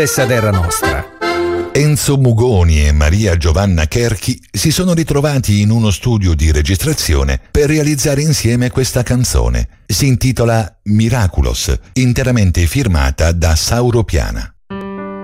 stessa terra nostra. Enzo Mugoni e Maria Giovanna Cherchi si sono ritrovati in uno studio di registrazione per realizzare insieme questa canzone. Si intitola Miraculos, interamente firmata da Sauro Piana.